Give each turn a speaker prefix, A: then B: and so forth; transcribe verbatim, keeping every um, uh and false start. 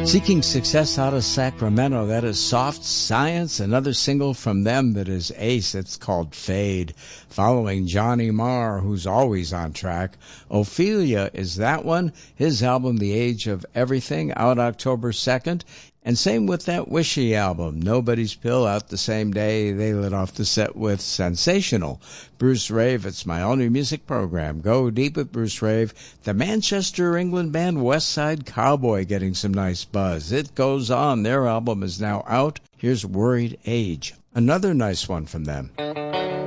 A: Seeking success out of Sacramento, that is Soft Science, another single from them that is ace. It's called Fade. Following Johnny Marr, who's always on track. Ophelia is that one. His album, The Age of Everything, out October second. And same with that Wishy album, Nobody's Pill, out the same day. They lit off the set with Sensational. Bruce Rave, it's my only music program. Go deep with Bruce Rave. The Manchester, England band West Side Cowboy getting some nice buzz. It Goes On. Their album is now out. Here's Worried Age, another nice one from them.